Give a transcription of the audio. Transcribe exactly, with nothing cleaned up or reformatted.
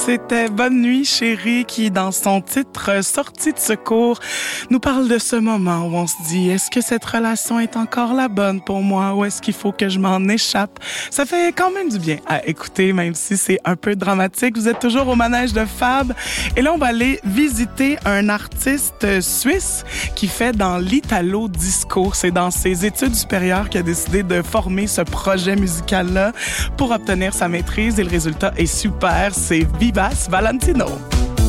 C'était Bonne nuit chérie qui, dans son titre Sortie de secours, nous parle de ce moment où on se dit, est-ce que cette relation est encore la bonne pour moi ou est-ce qu'il faut que je m'en échappe? Ça fait quand même du bien à écouter, même si c'est un peu dramatique. Vous êtes toujours au manège de Fab et là, on va aller visiter un artiste suisse qui fait dans l'italo disco. C'est dans ses études supérieures qu'il a décidé de former ce projet musical-là pour obtenir sa maîtrise et le résultat est super. C'est Vivas Valentino.